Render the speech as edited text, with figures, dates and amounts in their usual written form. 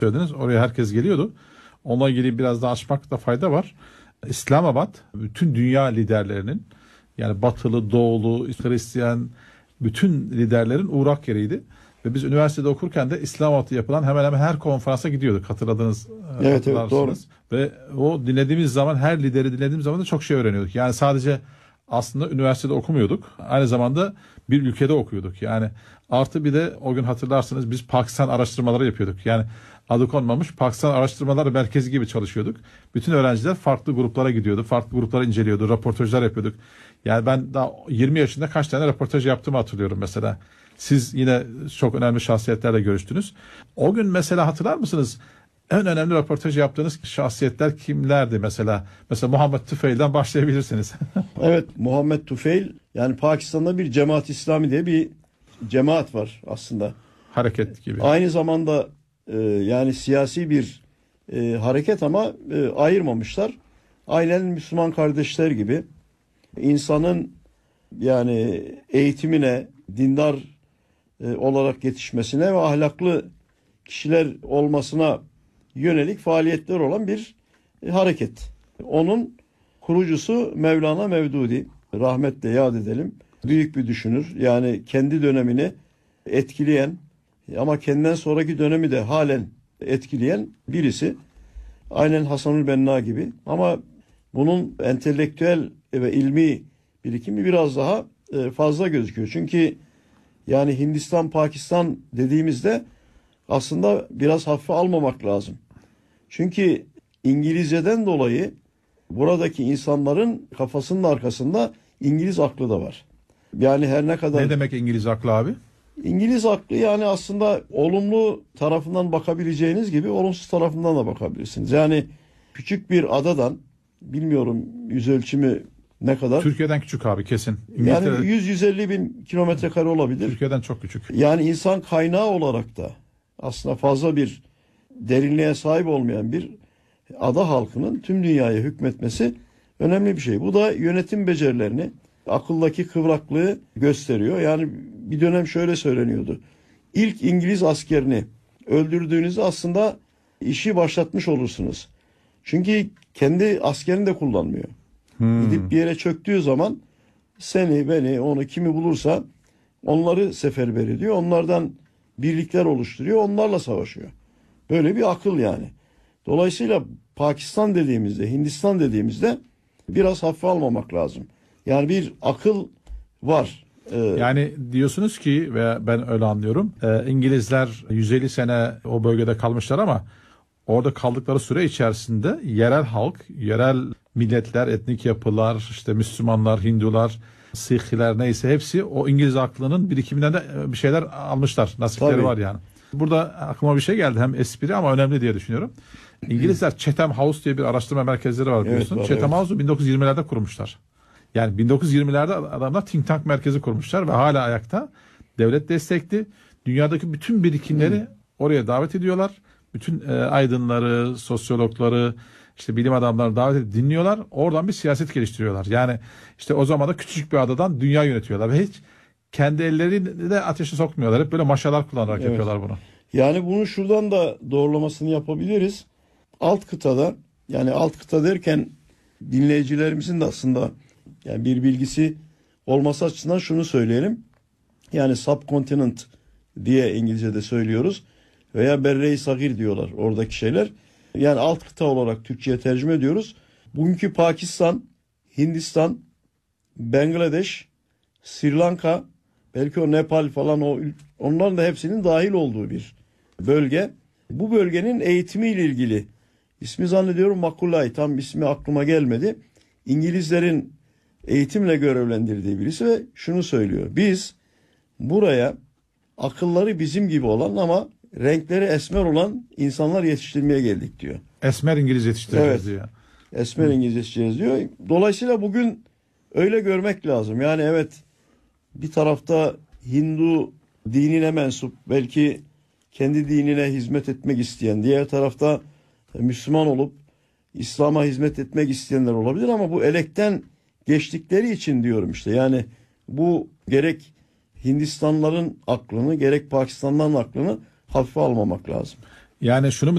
söylediniz. Oraya herkes geliyordu. Onunla ilgili biraz daha açmakta fayda var. İslamabad bütün dünya liderlerinin, yani batılı, doğulu, Hristiyan bütün liderlerin uğrak yeriydi. Ve biz üniversitede okurken de İslamabad'da yapılan hemen hemen her konferansa gidiyorduk. Hatırladınız, evet, doğru. Ve o dinlediğimiz zaman, her lideri dinlediğimiz zaman da çok şey öğreniyorduk. Yani sadece aslında üniversitede okumuyorduk. Aynı zamanda bir ülkede okuyorduk. Yani artı bir de o gün hatırlarsınız biz Pakistan araştırmaları yapıyorduk. Yani adı konmamış Pakistan Araştırmalar Merkezi gibi çalışıyorduk. Bütün öğrenciler farklı gruplara gidiyordu. Farklı grupları inceliyordu. Röportajlar yapıyorduk. Yani ben daha 20 yaşında kaç tane röportaj yaptığımı hatırlıyorum mesela. Siz yine çok önemli şahsiyetlerle görüştünüz. O gün mesela hatırlar mısınız? En önemli röportaj yaptığınız şahsiyetler kimlerdi mesela? Mesela Muhammed Tufeil'den başlayabilirsiniz. Evet, Muhammed Tufeil, yani Pakistan'da bir Cemaat-i İslami diye bir cemaat var aslında. Hareket gibi. Aynı zamanda yani siyasi bir hareket ama ayırmamışlar. Aynen Müslüman kardeşler gibi insanın yani eğitimine, dindar olarak yetişmesine ve ahlaklı kişiler olmasına yönelik faaliyetler olan bir hareket. Onun kurucusu Mevlana Mevdudi, rahmetle yad edelim. Büyük bir düşünür. Yani kendi dönemini etkileyen ama kendinden sonraki dönemi de halen etkileyen birisi. Aynen Hasanül Benna gibi. Ama bunun entelektüel ve ilmi birikimi biraz daha fazla gözüküyor. Çünkü yani Hindistan, Pakistan dediğimizde aslında biraz hafife almamak lazım. Çünkü İngilizceden dolayı buradaki insanların kafasının arkasında İngiliz aklı da var. Yani her ne kadar... Ne demek İngiliz aklı abi? İngiliz aklı yani aslında olumlu tarafından bakabileceğiniz gibi olumsuz tarafından da bakabilirsiniz. Yani küçük bir adadan, bilmiyorum yüz ölçümü ne kadar? Türkiye'den küçük abi kesin. Yani 100-150 bin kilometre kare olabilir. Türkiye'den çok küçük. Yani insan kaynağı olarak da aslında fazla bir derinliğe sahip olmayan bir ada halkının tüm dünyaya hükmetmesi önemli bir şey. Bu da yönetim becerilerini, akıldaki kıvraklığı gösteriyor. Yani bir dönem şöyle söyleniyordu. İlk İngiliz askerini öldürdüğünüzde aslında işi başlatmış olursunuz. Çünkü kendi askerini de kullanmıyor. Gidip bir yere çöktüğü zaman seni, beni, onu kimi bulursa onları seferber ediyor. Onlardan birlikler oluşturuyor. Onlarla savaşıyor. Böyle bir akıl yani. Dolayısıyla Pakistan dediğimizde, Hindistan dediğimizde biraz hafife almamak lazım. Yani bir akıl var. Yani diyorsunuz ki ve ben öyle anlıyorum. İngilizler 150 sene o bölgede kalmışlar ama orada kaldıkları süre içerisinde yerel halk, yerel milletler, etnik yapılar, işte Müslümanlar, Hindular, Sikhler neyse hepsi o İngiliz aklının birikiminden de bir şeyler almışlar. Nasipleri Tabii. var yani. Burada aklıma bir şey geldi, hem espri ama önemli diye düşünüyorum. İngilizler Chatham House diye bir araştırma merkezleri var biliyorsun. Evet, var, Chatham evet. House'u 1920'lerde kurmuşlar. Yani 1920'lerde adamlar think tank merkezi kurmuşlar ve hala ayakta. Devlet destekli. Dünyadaki bütün birikimleri oraya davet ediyorlar. Bütün aydınları, sosyologları, işte bilim adamlarını davet edip dinliyorlar. Oradan bir siyaset geliştiriyorlar. Yani işte o zaman da küçücük bir adadan dünya yönetiyorlar ve hiç kendi ellerini de ateşe sokmuyorlar. Hep böyle maşalar kullanarak yapıyorlar bunu. Yani bunu şuradan da doğrulamasını yapabiliriz. Alt kıtada, yani alt kıta derken dinleyicilerimizin de aslında yani bir bilgisi olması açısından şunu söyleyelim. Yani subcontinent diye İngilizce'de söylüyoruz veya Berre-i Sagir diyorlar oradaki şeyler. Yani alt kıta olarak Türkçe'ye tercüme ediyoruz. Bugünkü Pakistan, Hindistan, Bangladeş, Sri Lanka, belki o Nepal falan, onların da hepsinin dahil olduğu bir bölge. Bu bölgenin eğitimiyle ilgili ismi zannediyorum Macaulay, tam ismi aklıma gelmedi. İngilizlerin eğitimle görevlendirdiği birisi ve şunu söylüyor. Biz buraya akılları bizim gibi olan ama renkleri esmer olan insanlar yetiştirmeye geldik diyor. Esmer İngiliz yetiştireceğiz Evet. diyor. Esmer İngiliz yetiştireceğiz diyor. Dolayısıyla bugün öyle görmek lazım. Yani evet, bir tarafta Hindu dinine mensup, belki kendi dinine hizmet etmek isteyen, diğer tarafta Müslüman olup İslam'a hizmet etmek isteyenler olabilir ama bu elekten geçtikleri için diyorum işte. Yani bu gerek Hindistanlıların aklını gerek Pakistanlıların aklını hafife almamak lazım. Yani şunu mu